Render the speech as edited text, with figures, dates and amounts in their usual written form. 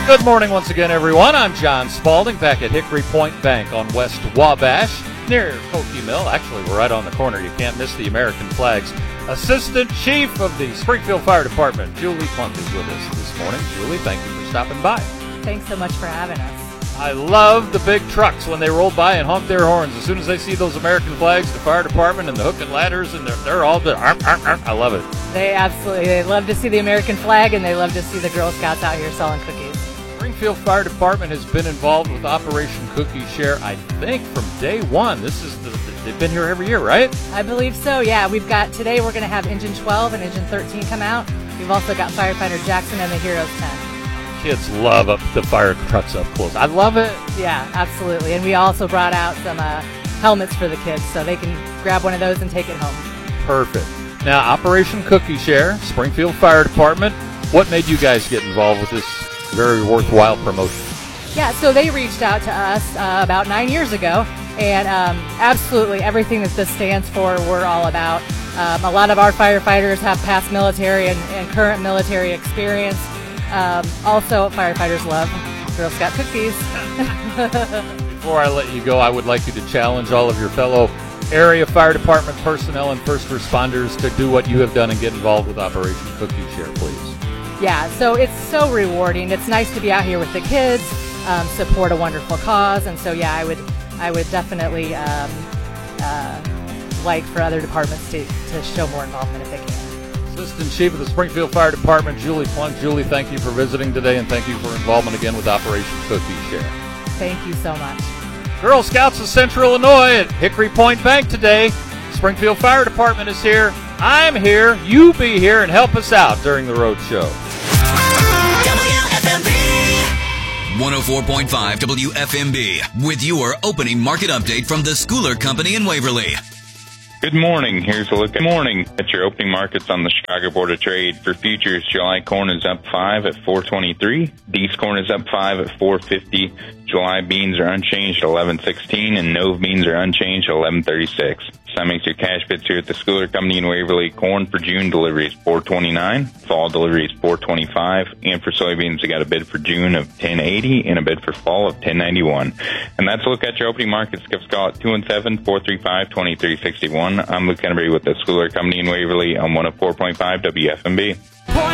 Good morning once again, everyone. I'm John Spalding back at Hickory Point Bank on West Wabash near Koki Mill. Actually, we're right on the corner. You can't miss the American flags. Assistant Chief of the Springfield Fire Department, Julie Plunk, is with us this morning. Julie, thank you for stopping by. Thanks so much for having us. I love the big trucks when they roll by and honk their horns. As soon as they see those American flags, the fire department and the hook and ladders, and they're all good. I love it. They love to see the American flag, and they love to see the Girl Scouts out here selling cookies. Springfield Fire Department has been involved with Operation Cookie Share, I think, from day one. They've been here every year, right? I believe so, yeah. Today we're going to have Engine 12 and Engine 13 come out. We've also got Firefighter Jackson and the Heroes 10. Kids love the fire trucks up close. I love it. Yeah, absolutely. And we also brought out some helmets for the kids, so they can grab one of those and take it home. Perfect. Now, Operation Cookie Share, Springfield Fire Department, what made you guys get involved with this very worthwhile promotion? Yeah, so they reached out to us about 9 years ago, and absolutely everything that this stands for, we're all about. A lot of our firefighters have past military and current military experience. Also, firefighters love Girl Scout cookies. Before I let you go, I would like you to challenge all of your fellow area fire department personnel and first responders to do what you have done and get involved with Operation Cookie Share, please. Yeah, so it's so rewarding. It's nice to be out here with the kids, support a wonderful cause, and so yeah, I would definitely like for other departments to show more involvement if they can. Assistant Chief of the Springfield Fire Department, Julie Plunk. Julie, thank you for visiting today, and thank you for involvement again with Operation Cookie Share. Thank you so much. Girl Scouts of Central Illinois at Hickory Point Bank today. Springfield Fire Department is here. I'm here. You be here and help us out during the road show. WFMB 104.5 WFMB with your opening market update from the Schooler Company in Waverly. Good morning. Here's a look at your opening markets on the Chicago Board of Trade. For futures, July corn is up 5 at $4.23. Deese corn is up 5 at $4.50. July beans are unchanged at $11.16, and Nove beans are unchanged at $11.36. So that makes your cash bids here at the Schooler Company in Waverly. Corn for June delivery is $4.29. Fall delivery is $4.25. And for soybeans, we got a bid for June of $10.80 and a bid for fall of $10.91. And that's a look at your opening markets. Give us a call at 217-435-2361. I'm Luke Kennebury with the Schooler Company in Waverly on 104.5 WFMB.